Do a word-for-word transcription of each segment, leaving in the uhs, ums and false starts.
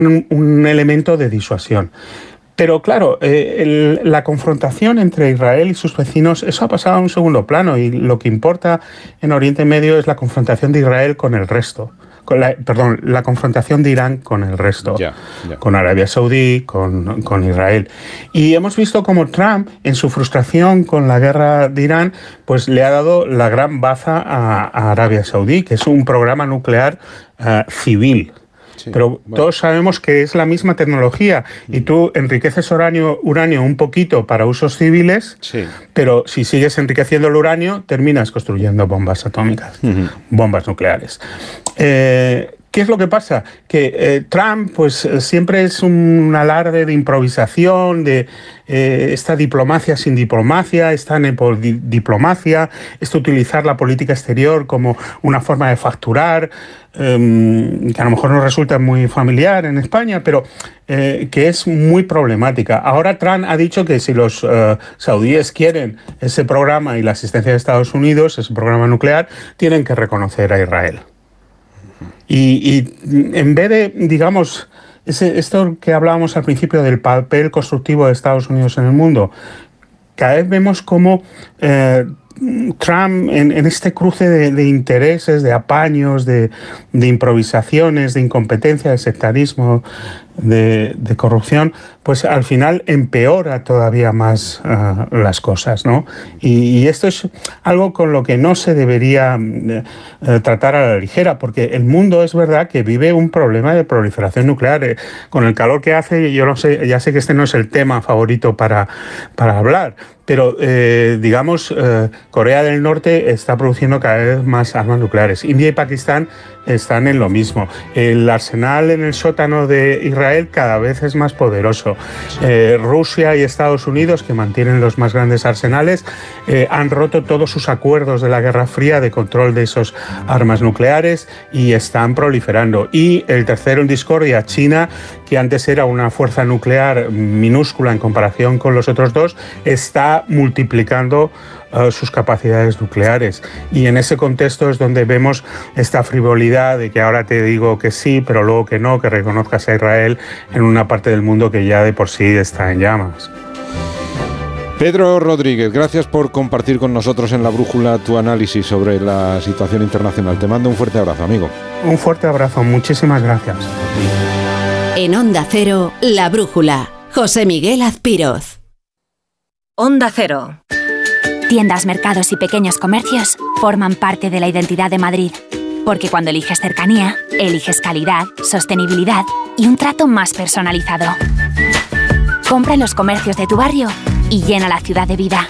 un, un elemento de disuasión. Pero claro, eh, el, la confrontación entre Israel y sus vecinos, eso ha pasado a un segundo plano, y lo que importa en Oriente Medio es la confrontación de Israel con el resto. Con la, perdón, la confrontación de Irán con el resto, yeah, yeah. con Arabia Saudí, con, con Israel. Y hemos visto cómo Trump, en su frustración con la guerra de Irán, pues le ha dado la gran baza a, a Arabia Saudí, que es un programa nuclear uh, civil. Sí, pero bueno. Todos sabemos que es la misma tecnología y tú enriqueces uranio, uranio un poquito para usos civiles, sí. pero si sigues enriqueciendo el uranio, terminas construyendo bombas atómicas, uh-huh. bombas nucleares. Eh, ¿Qué es lo que pasa? Que eh, Trump pues siempre es un alarde de improvisación, de eh, esta diplomacia sin diplomacia, esta nepodiplomacia, esto utilizar la política exterior como una forma de facturar, eh, que a lo mejor nos resulta muy familiar en España, pero eh, que es muy problemática. Ahora Trump ha dicho que si los uh, saudíes quieren ese programa y la asistencia de Estados Unidos, ese programa nuclear, tienen que reconocer a Israel. Y, y en vez de, digamos, ese, esto que hablábamos al principio del papel constructivo de Estados Unidos en el mundo, cada vez vemos cómo eh, Trump, en, en este cruce de, de intereses, de apaños, de, de improvisaciones, de incompetencia, de sectarismo, de, de corrupción, pues al final empeora todavía más uh, las cosas, ¿no? Y, y esto es algo con lo que no se debería uh, tratar a la ligera, porque el mundo es verdad que vive un problema de proliferación nuclear. Eh, con el calor que hace, yo no sé, ya sé que este no es el tema favorito para, para hablar, pero eh, digamos, eh, Corea del Norte está produciendo cada vez más armas nucleares. India y Pakistán están en lo mismo. El arsenal en el sótano de Israel cada vez es más poderoso. Eh, Rusia y Estados Unidos, que mantienen los más grandes arsenales, eh, han roto todos sus acuerdos de la Guerra Fría de control de esas armas nucleares y están proliferando. Y el tercero en discordia, China, que antes era una fuerza nuclear minúscula en comparación con los otros dos, está multiplicando Uh, sus capacidades nucleares. Y en ese contexto es donde vemos esta frivolidad de que ahora te digo que sí, pero luego que no, que reconozcas a Israel en una parte del mundo que ya de por sí está en llamas. Pedro Rodríguez, gracias por compartir con nosotros en La Brújula tu análisis sobre la situación internacional. Te mando un fuerte abrazo, amigo. Un fuerte abrazo, muchísimas gracias. En Onda Cero, La Brújula, José Miguel Azpiroz. Onda Cero. Tiendas, mercados y pequeños comercios forman parte de la identidad de Madrid. Porque cuando eliges cercanía, eliges calidad, sostenibilidad y un trato más personalizado. Compra en los comercios de tu barrio y llena la ciudad de vida.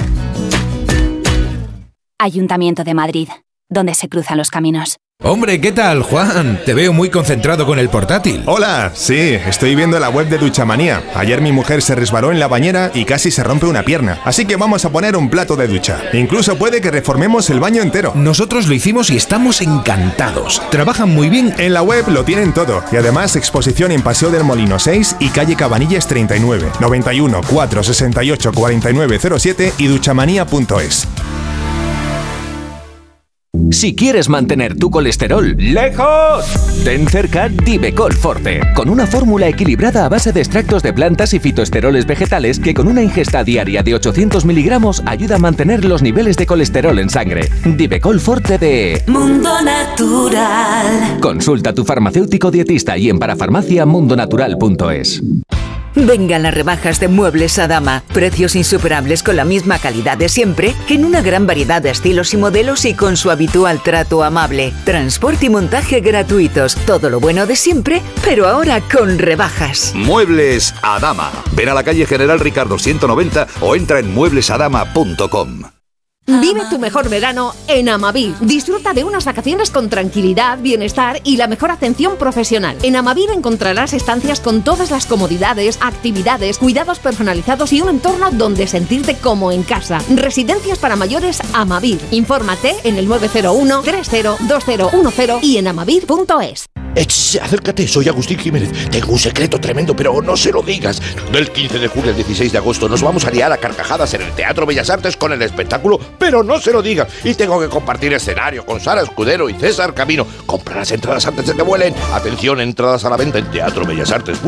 Ayuntamiento de Madrid, donde se cruzan los caminos. Hombre, ¿qué tal, Juan? Te veo muy concentrado con el portátil. Hola, sí, estoy viendo la web de Duchamanía. Ayer mi mujer se resbaló en la bañera y casi se rompe una pierna. Así que vamos a poner un plato de ducha. Incluso puede que reformemos el baño entero. Nosotros lo hicimos y estamos encantados. Trabajan muy bien. En la web lo tienen todo. Y además exposición en Paseo del Molino seis y calle Cabanillas treinta y nueve. noventa y uno, cuatrocientos sesenta y ocho, cuarenta y nueve cero siete y duchamanía punto es. Si quieres mantener tu colesterol lejos, ten cerca Divecol Forte, con una fórmula equilibrada a base de extractos de plantas y fitoesteroles vegetales que con una ingesta diaria de ochocientos miligramos ayuda a mantener los niveles de colesterol en sangre. Divecol Forte de Mundo Natural. Consulta a tu farmacéutico dietista y en parafarmacia mundo natural punto es. Vengan las rebajas de Muebles Adama. Precios insuperables con la misma calidad de siempre, en una gran variedad de estilos y modelos y con su habitual trato amable. Transporte y montaje gratuitos. Todo lo bueno de siempre, pero ahora con rebajas. Muebles Adama. Ven a la calle General Ricardo ciento noventa o entra en muebles adama punto com. Vive tu mejor verano en Amavir. Disfruta de unas vacaciones con tranquilidad, bienestar y la mejor atención profesional. En Amavir encontrarás estancias con todas las comodidades, actividades, cuidados personalizados y un entorno donde sentirte como en casa. Residencias para mayores Amavir. Infórmate en el nueve cero uno, tres cero, dos cero uno cero y en amavir punto es. Ech, acércate, soy Agustín Jiménez. Tengo un secreto tremendo, pero no se lo digas. Del quince de julio al dieciséis de agosto nos vamos a liar a carcajadas en el Teatro Bellas Artes con el espectáculo, pero no se lo digas. Y tengo que compartir escenario con Sara Escudero y César Camino. Compra las entradas antes de que vuelen. Atención, entradas a la venta en Teatro Bellas Artes.